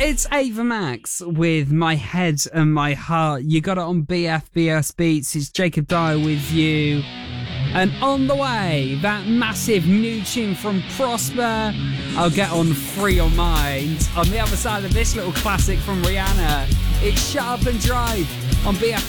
It's Ava Max with My Head and My Heart. You got it on BFBS Beats. It's Jacob Dyer with you. And on the way, that massive new tune from Prosper. I'll get on Free Your Mind. On the other side of this little classic from Rihanna, it's Shut Up and Drive on BFBS.